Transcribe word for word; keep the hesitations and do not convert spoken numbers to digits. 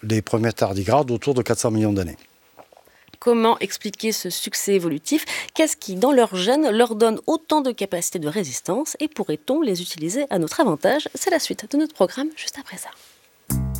les premiers tardigrades autour de quatre cents millions d'années. Comment expliquer ce succès évolutif? Qu'est-ce qui, dans leur gènes, leur donne autant de capacités de résistance? Et pourrait-on les utiliser à notre avantage? C'est la suite de notre programme juste après ça.